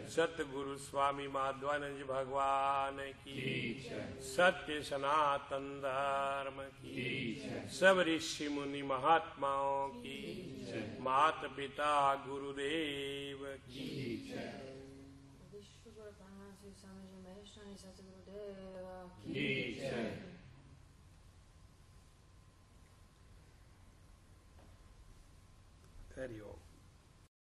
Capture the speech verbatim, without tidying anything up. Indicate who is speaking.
Speaker 1: सतगुरु स्वामी माधवानंद भगवान की, सत्य सनातन धर्म की, सब ऋषि मुनि महात्माओं की, माता पिता गुरुदेव